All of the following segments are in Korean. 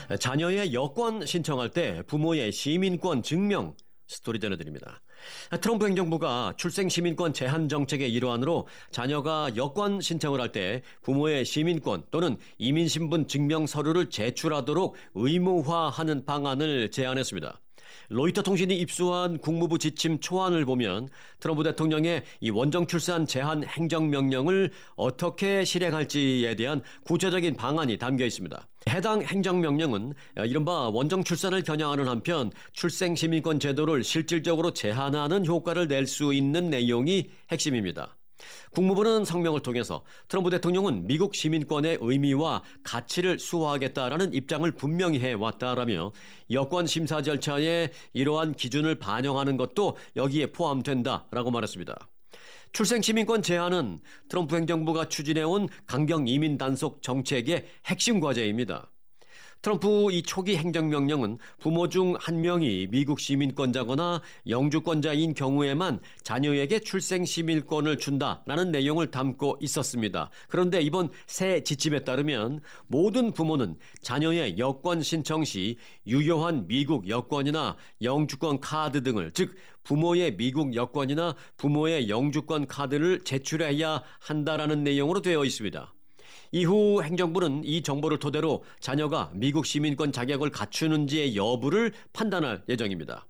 자녀의 여권 신청할 때 부모의 시민권 증명 스토리 전해드립니다. 트럼프 행정부가 출생시민권 제한 정책의 일환으로 자녀가 여권 신청을 할 때 부모의 시민권 또는 이민신분 증명 서류를 제출하도록 의무화하는 방안을 제안했습니다. 로이터 통신이 입수한 국무부 지침 초안을 보면 트럼프 대통령의 이 원정 출산 제한 행정명령을 어떻게 실행할지에 대한 구체적인 방안이 담겨 있습니다. 해당 행정명령은 이른바 원정 출산을 겨냥하는 한편 출생시민권 제도를 실질적으로 제한하는 효과를 낼 수 있는 내용이 핵심입니다. 국무부는 성명을 통해서 트럼프 대통령은 미국 시민권의 의미와 가치를 수호하겠다라는 입장을 분명히 해왔다라며 여권 심사 절차에 이러한 기준을 반영하는 것도 여기에 포함된다라고 말했습니다. 출생시민권 제한은 트럼프 행정부가 추진해온 강경 이민 단속 정책의 핵심 과제입니다. 트럼프 이 초기 행정명령은 부모 중 한 명이 미국 시민권자거나 영주권자인 경우에만 자녀에게 출생시민권을 준다라는 내용을 담고 있었습니다. 그런데 이번 새 지침에 따르면 모든 부모는 자녀의 여권 신청 시 유효한 미국 여권이나 영주권 카드 등을, 즉 부모의 미국 여권이나 부모의 영주권 카드를 제출해야 한다라는 내용으로 되어 있습니다. 이후 행정부는 이 정보를 토대로 자녀가 미국 시민권 자격을 갖추는지의 여부를 판단할 예정입니다.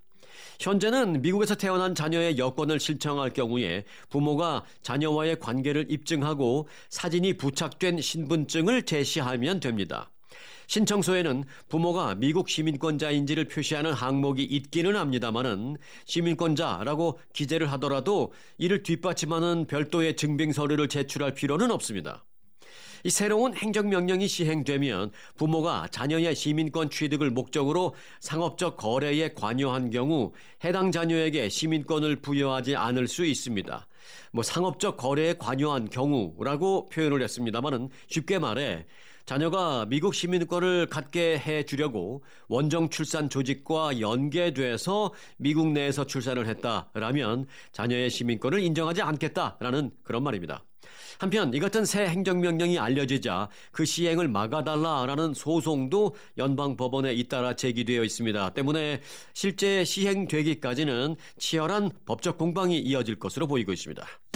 현재는 미국에서 태어난 자녀의 여권을 신청할 경우에 부모가 자녀와의 관계를 입증하고 사진이 부착된 신분증을 제시하면 됩니다. 신청서에는 부모가 미국 시민권자인지를 표시하는 항목이 있기는 합니다만은 시민권자라고 기재를 하더라도 이를 뒷받침하는 별도의 증빙 서류를 제출할 필요는 없습니다. 이 새로운 행정명령이 시행되면 부모가 자녀의 시민권 취득을 목적으로 상업적 거래에 관여한 경우 해당 자녀에게 시민권을 부여하지 않을 수 있습니다. 상업적 거래에 관여한 경우라고 표현을 했습니다만은 쉽게 말해 자녀가 미국 시민권을 갖게 해주려고 원정 출산 조직과 연계돼서 미국 내에서 출산을 했다라면 자녀의 시민권을 인정하지 않겠다라는 그런 말입니다. 한편 이 같은 새 행정명령이 알려지자 그 시행을 막아달라라는 소송도 연방법원에 잇따라 제기되어 있습니다. 때문에 실제 시행되기까지는 치열한 법적 공방이 이어질 것으로 보이고 있습니다.